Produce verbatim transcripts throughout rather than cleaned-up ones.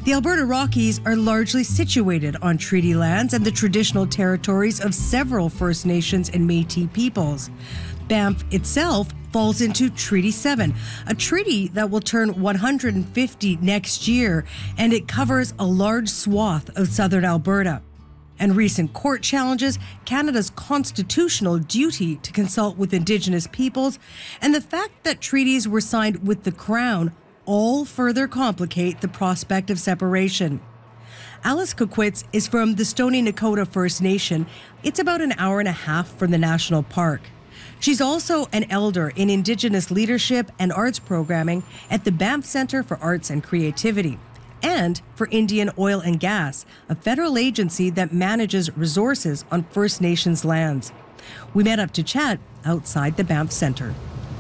The Alberta Rockies are largely situated on treaty lands and the traditional territories of several First Nations and Métis peoples. Banff itself falls into Treaty seven, a treaty that will turn one hundred fifty next year, and it covers a large swath of southern Alberta. And recent court challenges Canada's constitutional duty to consult with Indigenous peoples, and the fact that treaties were signed with the Crown all further complicate the prospect of separation. Alice Coquitz is from the Stoney Nakoda First Nation. It's about an hour and a half from the National Park. She's also an elder in Indigenous leadership and arts programming at the Banff Centre for Arts and Creativity, and for Indian Oil and Gas, a federal agency that manages resources on First Nations lands. We met up to chat outside the Banff Centre.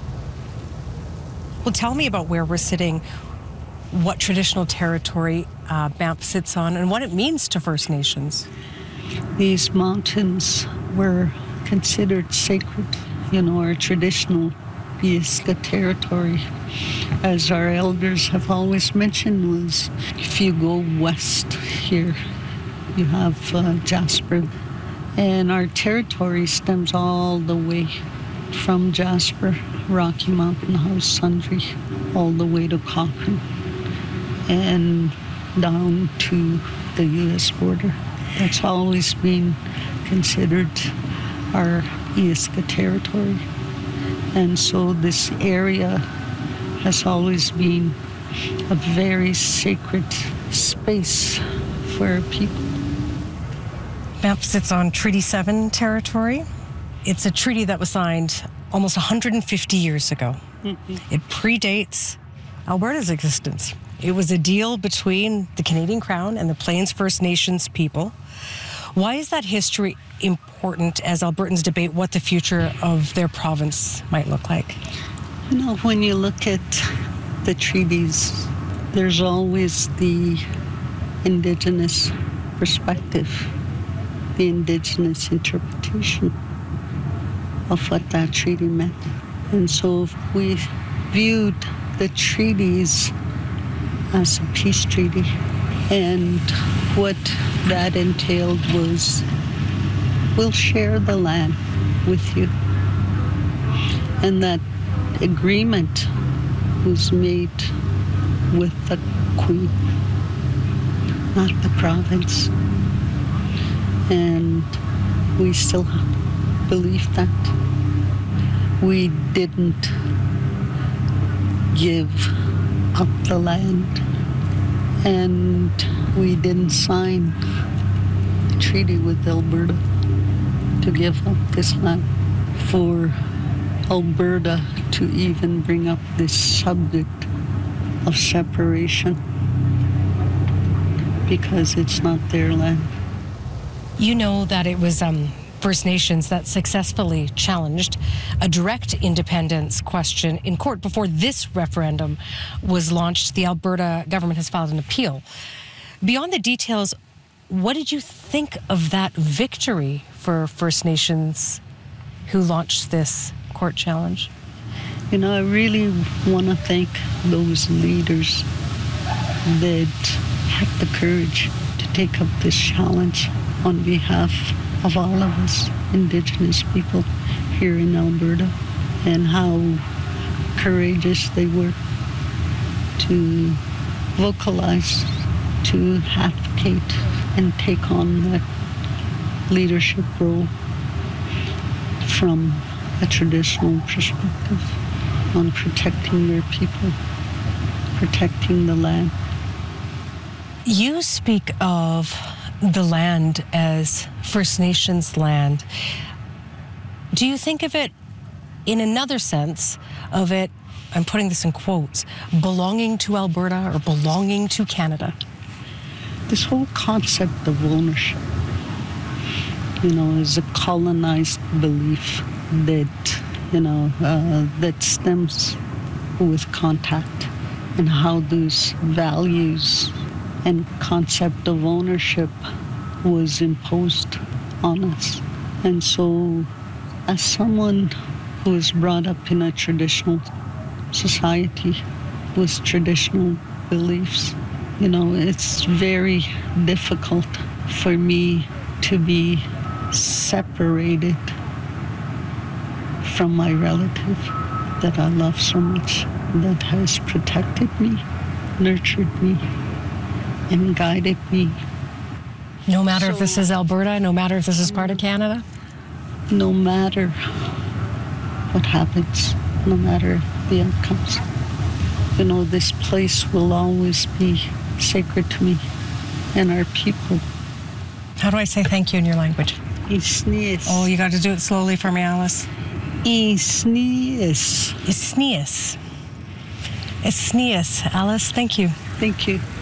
Well, tell me about where we're sitting, what traditional territory uh, Banff sits on, and what it means to First Nations. These mountains were considered sacred, you know, our traditional Iiska territory, as our elders have always mentioned, was if you go west here, you have uh, Jasper, and our territory stems all the way from Jasper, Rocky Mountain House, Sundre, all the way to Cochrane, and down to the U S border. That's always been considered our Iiska territory. And so this area has always been a very sacred space for our people. Banff sits on Treaty seven territory. It's a treaty that was signed almost one hundred fifty years ago. Mm-hmm. It predates Alberta's existence. It was a deal between the Canadian Crown and the Plains First Nations people. Why is that history important as Albertans debate what the future of their province might look like? You know, when you look at the treaties, there's always the Indigenous perspective, the Indigenous interpretation of what that treaty meant. And so if we viewed the treaties as a peace treaty, and what that entailed was, we'll share the land with you. And that agreement was made with the Queen, not the province. And we still believe that. We didn't give up the land, and we didn't sign a treaty with Alberta to give up this land. For Alberta to even bring up this subject of separation, because it's not their land. You know that it was um, First Nations that successfully challenged a direct independence question in court before this referendum was launched. The Alberta government has filed an appeal. Beyond the details, what did you think of that victory for First Nations who launched this court challenge? You know, I really want to thank those leaders that had the courage to take up this challenge on behalf of all of us Indigenous people here in Alberta, and how courageous they were to vocalize, to advocate, and take on that leadership role from a traditional perspective on protecting their people, protecting the land. You speak of the land as First Nations land. Do you think of it in another sense of it, I'm putting this in quotes, belonging to Alberta or belonging to Canada? This whole concept of ownership, you know, is a colonized belief that, you know, uh, that stems with contact, and how those values and concept of ownership was imposed on us. And so, as someone who was brought up in a traditional society with traditional beliefs, You know, it's very difficult for me to be separated from my relative that I love so much, that has protected me, nurtured me, and guided me. No matter So- if this is Alberta, no matter if this is part of Canada? No matter what happens, no matter the outcomes, you know, this place will always be sacred to me and our people. How do I say thank you in your language? Isnies. Oh, you got to do it slowly for me, Alice. Isnies. Isnias. Isnias. Alice, thank you. Thank you.